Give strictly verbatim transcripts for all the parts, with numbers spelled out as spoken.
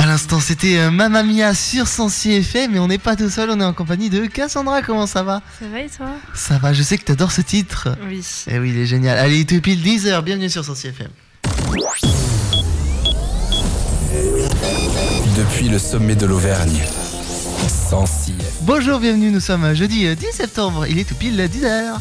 À l'instant, c'était euh, Mamma Mia sur Sensi F M, mais on n'est pas tout seul, on est en compagnie de Cassandra. Comment ça va ? Ça va et toi ? Ça va, je sais que t'adores ce titre. Oui. Eh oui, il est génial. Allez, il te pile dix heures, bienvenue sur Sensi F M. Depuis le sommet de l'Auvergne, Sensi F M. Bonjour, bienvenue, nous sommes jeudi dix septembre, il est tout pile dix heures.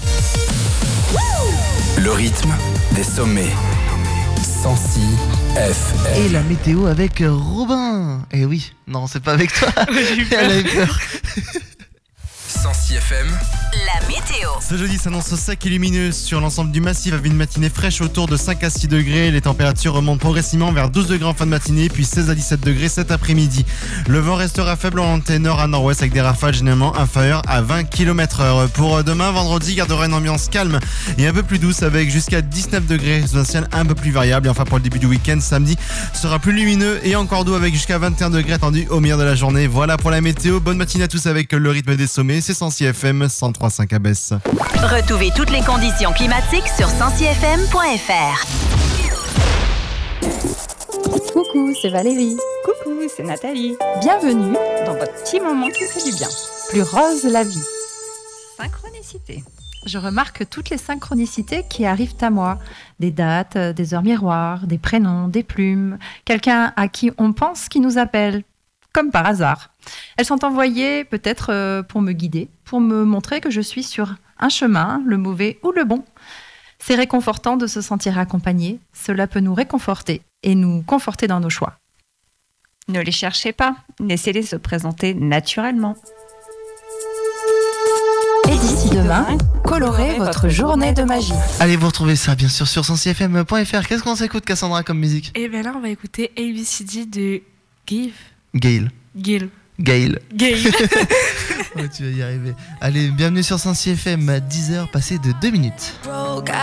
Le rythme des sommets. Sensi F M. Et la météo avec Robin. Eh oui, non, c'est pas avec toi. J'ai eu peur. Elle a eu peur. Sensi F M. La météo. Ce jeudi s'annonce sec et lumineux sur l'ensemble du massif avec une matinée fraîche autour de cinq à six degrés. Les températures remontent progressivement vers douze degrés en fin de matinée, puis seize à dix-sept degrés cet après-midi. Le vent restera faible en nord à nord-ouest avec des rafales généralement inférieures à vingt kilomètres heure. Pour demain, vendredi, gardera une ambiance calme et un peu plus douce avec jusqu'à dix-neuf degrés sous un ciel un peu plus variable. Et enfin pour le début du week-end, samedi sera plus lumineux et encore doux avec jusqu'à vingt et un degrés attendus au milieu de la journée. Voilà pour la météo. Bonne matinée à tous avec le rythme des sommets. C'est Sensi F M cent trois virgule cinq à Besse. Retrouvez toutes les conditions climatiques sur sensi f m point f r. Coucou, c'est Valérie. Coucou, c'est Nathalie. Bienvenue Dans votre petit moment qui fait du bien. Plus rose la vie. Synchronicité. Je remarque toutes les synchronicités qui arrivent à moi. Des dates, des heures miroirs, des prénoms, des plumes. Quelqu'un à qui on pense qui nous appelle. Comme par hasard. Elles sont envoyées peut-être pour me guider, pour me montrer que je suis sur un chemin, le mauvais ou le bon. C'est réconfortant de se sentir accompagné. Cela peut nous réconforter et nous conforter dans nos choix. Ne les cherchez pas, laissez-les se présenter naturellement. Et d'ici demain, colorez votre journée de magie. Allez, vous retrouvez ça bien sûr sur sensi f m point f r. Qu'est-ce qu'on s'écoute, Cassandra, comme musique ? Et bien là, on va écouter A B C D de Give. Gail. Gail. Gail. Gail. Oh, tu vas y arriver. Allez, bienvenue sur Sensi F M à dix heures passées de deux minutes.